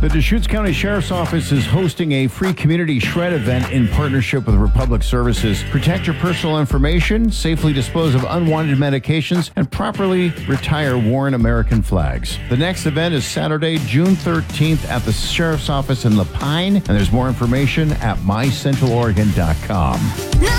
The Deschutes County Sheriff's Office is hosting a free community shred event in partnership with Republic Services. Protect your personal information, safely dispose of unwanted medications, and properly retire worn American flags. The next event is Saturday, June 13th at the Sheriff's Office in La Pine, and there's more information at mycentraloregon.com.